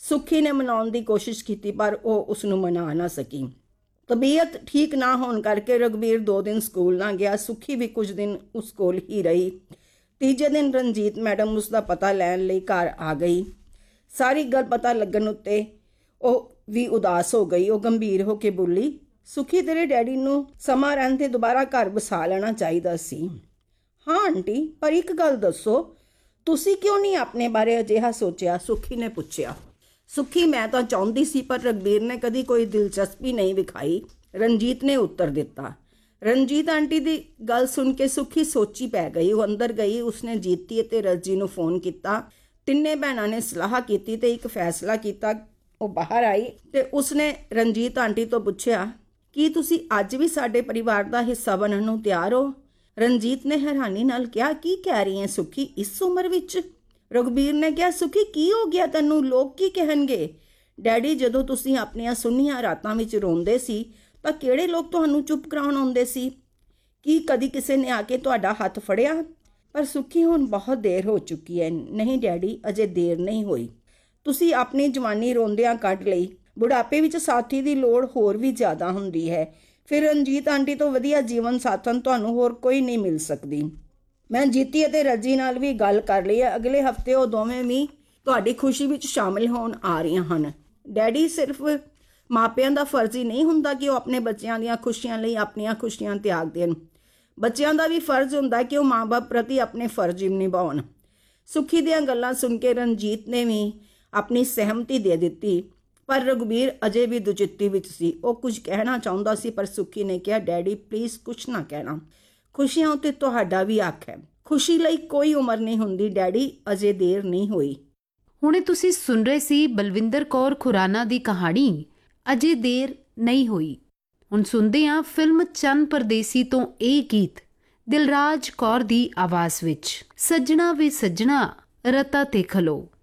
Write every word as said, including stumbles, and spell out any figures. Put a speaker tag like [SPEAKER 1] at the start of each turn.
[SPEAKER 1] ਸੁੱਖੀ ਨੇ ਮਨਾਉਣ ਦੀ ਕੋਸ਼ਿਸ਼ ਕੀਤੀ ਪਰ ਉਹ ਉਸ ਨੂੰ ਮਨਾ ਨਾ ਸਕੀ। ਤਬੀਅਤ ਠੀਕ ਨਾ ਹੋਣ ਕਰਕੇ ਰਘਬੀਰ ਦੋ ਦਿਨ ਸਕੂਲ ਨਾ ਗਿਆ। ਸੁੱਖੀ ਵੀ ਕੁਝ ਦਿਨ ਉਸ ਕੋਲ ਹੀ ਰਹੀ। ਤੀਜੇ ਦਿਨ ਰਣਜੀਤ ਮੈਡਮ ਉਸ ਦਾ ਪਤਾ ਲੈਣ ਲਈ ਘਰ ਆ ਗਈ। ਸਾਰੀ ਗੱਲ ਪਤਾ ਲੱਗਣ ਉੱਤੇ ਉਹ ਵੀ ਉਦਾਸ ਹੋ ਗਈ। ਉਹ ਗੰਭੀਰ ਹੋ ਕੇ ਬੋਲੀ, ਸੁੱਖੀ ਤੇਰੇ ਡੈਡੀ ਨੂੰ ਸਮਾਂ ਰਹਿੰਦੇ ਦੁਬਾਰਾ ਘਰ ਵਸਾ ਲੈਣਾ ਚਾਹੀਦਾ ਸੀ। ਹਾਂ ਆਂਟੀ, ਪਰ ਇੱਕ ਗੱਲ ਦੱਸੋ, ਤੁਸੀਂ ਕਿਉਂ ਨਹੀਂ ਆਪਣੇ ਬਾਰੇ ਅਜਿਹਾ ਸੋਚਿਆ? ਸੁੱਖੀ ਨੇ ਪੁੱਛਿਆ। ਸੁੱਖੀ ਮੈਂ ਤਾਂ ਚਾਹੁੰਦੀ ਸੀ ਪਰ ਰਘਬੀਰ ਨੇ ਕਦੀ ਕੋਈ ਦਿਲਚਸਪੀ ਨਹੀਂ ਵਿਖਾਈ, ਰਣਜੀਤ ਨੇ ਉੱਤਰ ਦਿੱਤਾ। ਰਣਜੀਤ ਆਂਟੀ ਦੀ ਗੱਲ ਸੁਣ ਕੇ ਸੁੱਖੀ ਸੋਚੀ ਪੈ ਗਈ। ਉਹ ਅੰਦਰ ਗਈ। ਉਸਨੇ ਜੀਤੀ ਅਤੇ ਰੱਜੀ ਨੂੰ ਫੋਨ ਕੀਤਾ। ਤਿੰਨੇ ਭੈਣਾਂ ਨੇ ਸਲਾਹ ਕੀਤੀ ਤੇ ਇੱਕ ਫੈਸਲਾ ਕੀਤਾ। ਉਹ ਬਾਹਰ ਆਈ ਤੇ ਉਸਨੇ ਰਣਜੀਤ ਆਂਟੀ ਤੋਂ ਪੁੱਛਿਆ, ਕੀ ਤੁਸੀਂ ਅੱਜ ਵੀ ਸਾਡੇ ਪਰਿਵਾਰ ਦਾ ਹਿੱਸਾ ਬਣਨ ਨੂੰ ਤਿਆਰ ਹੋ? ਰਣਜੀਤ ਨੇ ਹੈਰਾਨੀ ਨਾਲ ਕਿਹਾ, ਕੀ ਕਹਿ ਰਹੀ ਹੈ ਸੁੱਖੀ, ਇਸ ਉਮਰ ਵਿੱਚ? ਰਘਬੀਰ ਨੇ ਕਿਹਾ, ਸੁੱਖੀ ਕੀ ਹੋ ਗਿਆ ਤੈਨੂੰ? ਲੋਕ ਕੀ ਕਹਿਣਗੇ? ਡੈਡੀ, ਜਦੋਂ ਤੁਸੀਂ ਆਪਣੀਆਂ ਸੁੰਨੀਆਂ ਰਾਤਾਂ ਵਿੱਚ ਰੋਂਦੇ ਸੀ ਤਾਂ ਕਿਹੜੇ ਲੋਕ ਤੁਹਾਨੂੰ ਚੁੱਪ ਕਰਾਉਣ ਆਉਂਦੇ ਸੀ? ਕੀ ਕਦੀ ਕਿਸੇ ਨੇ ਆ ਕੇ ਤੁਹਾਡਾ ਹੱਥ ਫੜਿਆ? ਪਰ ਸੁੱਖੀ, ਹੁਣ ਬਹੁਤ ਦੇਰ ਹੋ ਚੁੱਕੀ ਹੈ। ਨਹੀਂ ਡੈਡੀ, ਅਜੇ ਦੇਰ ਨਹੀਂ ਹੋਈ। ਤੁਸੀਂ ਆਪਣੀ ਜਵਾਨੀ ਰੋਂਦਿਆਂ ਕੱਢ ਲਈ। ਬੁਢਾਪੇ ਵਿੱਚ ਸਾਥੀ ਦੀ ਲੋੜ ਹੋਰ ਵੀ ਜ਼ਿਆਦਾ ਹੁੰਦੀ ਹੈ। ਫਿਰ ਰਣਜੀਤ ਆਂਟੀ ਤੋਂ ਵਧੀਆ ਜੀਵਨ ਸਾਥਣ ਤੁਹਾਨੂੰ ਹੋਰ ਕੋਈ ਨਹੀਂ ਮਿਲ ਸਕਦੀ। ਮੈਂ ਜੀਤੀ ਅਤੇ ਰੱਜੀ ਨਾਲ ਵੀ ਗੱਲ ਕਰ ਲਈ ਹੈ। ਅਗਲੇ ਹਫ਼ਤੇ ਉਹ ਦੋਵੇਂ ਵੀ ਤੁਹਾਡੀ ਖੁਸ਼ੀ ਵਿੱਚ ਸ਼ਾਮਿਲ ਹੋਣ ਆ ਰਹੀਆਂ ਹਨ। ਡੈਡੀ, ਸਿਰਫ ਮਾਪਿਆਂ ਦਾ ਫਰਜ਼ ਹੀ ਨਹੀਂ ਹੁੰਦਾ ਕਿ ਉਹ ਆਪਣੇ ਬੱਚਿਆਂ ਦੀਆਂ ਖੁਸ਼ੀਆਂ ਲਈ ਆਪਣੀਆਂ ਖੁਸ਼ੀਆਂ ਤਿਆਗ ਦੇਣ। ਬੱਚਿਆਂ ਦਾ ਵੀ ਫਰਜ਼ ਹੁੰਦਾ ਕਿ ਉਹ ਮਾਂ-ਬਾਪ ਪ੍ਰਤੀ ਆਪਣੇ ਫਰਜ਼ ਨਿਭਾਉਣ। ਸੁੱਖੀ ਦੀਆਂ ਗੱਲਾਂ ਸੁਣ ਕੇ ਰਣਜੀਤ ਨੇ ਵੀ ਆਪਣੀ ਸਹਿਮਤੀ ਦੇ ਦਿੱਤੀ, ਪਰ ਰਘਬੀਰ ਅਜੇ ਵੀ ਦੁਚਿੱਤੀ ਵਿੱਚ ਸੀ। ਉਹ ਕੁਝ ਕਹਿਣਾ ਚਾਹੁੰਦਾ ਸੀ ਪਰ ਸੁੱਖੀ ਨੇ ਕਿਹਾ, ਡੈਡੀ ਪਲੀਜ਼ ਕੁਛ ਨਾ ਕਹਿਣਾ। ਖੁਸ਼ੀਆਂ ਉੱਤੇ ਤੁਹਾਡਾ ਵੀ ਹੱਕ ਹੈ। ਖੁਸ਼ੀ ਲਈ ਕੋਈ ਉਮਰ ਨਹੀਂ ਹੁੰਦੀ ਡੈਡੀ, ਅਜੇ ਦੇਰ ਨਹੀਂ ਹੋਈ।
[SPEAKER 2] ਹੁਣੇ ਤੁਸੀਂ ਸੁਣ ਰਹੇ ਸੀ ਬਲਵਿੰਦਰ ਕੌਰ ਖੁਰਾਨਾ ਦੀ ਕਹਾਣੀ ਅਜੇ ਦੇਰ ਨਹੀਂ ਹੋਈ। ਹੁਣ ਸੁਣਦੇ ਹਾਂ ਫਿਲਮ ਚੰਨ ਪਰਦੇਸੀ ਤੋਂ ਇਹ ਗੀਤ ਦਿਲਰਾਜ ਕੌਰ ਦੀ ਆਵਾਜ਼ ਵਿੱਚ। ਸੱਜਣਾ ਵੇ ਸੱਜਣਾ ਰਤਾ ਤੇ ਖਲੋ।